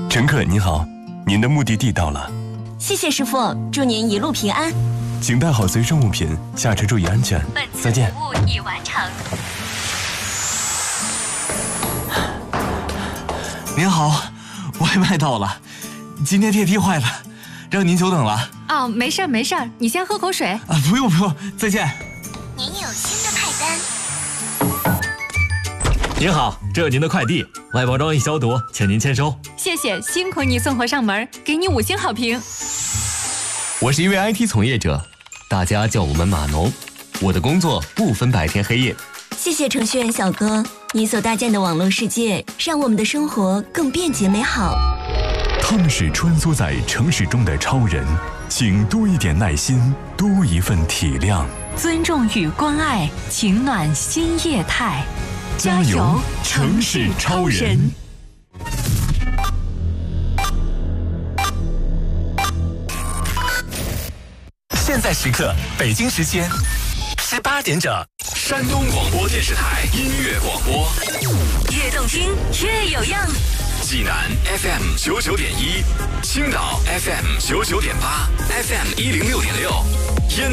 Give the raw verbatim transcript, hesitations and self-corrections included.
乘客您好，您的目的地到了。 谢谢师傅，祝您一路平安。 请带好随身物品，下车注意安全。再见。 本次服务已完成。 您好，外卖到了，今天电梯坏了，让您久等了。 哦，没事儿没事儿，你先喝口水。 啊，不用不用，再见。 您有新的派单。 您好，这是您的快递，外包装已消毒，请您签收。 谢谢，辛苦你送货上门，给你五星好评。 我是一位 I T 从业者，大家叫我们码农。我的工作不分白天黑夜。 谢谢程序员小哥，你所搭建的网络世界，让我们的生活更便捷美好。 他们是穿梭在城市中的超人，请多一点耐心，多一份体谅。 尊重与关爱，情暖新业态。 加油，城市超人！ 现在时刻，北京时间十八点整，山东广播电视台音乐广播， 越动听越有样。 济南 F M 九九点一，青岛 F M 九九点八，F M 一零六点六。